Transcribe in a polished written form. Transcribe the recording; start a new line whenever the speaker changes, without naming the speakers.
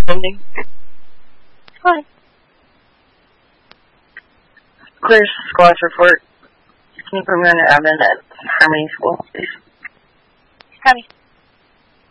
Ending.
Hi.
Clear squash report. Can you put me on the admin at Harmony School, please?
Copy.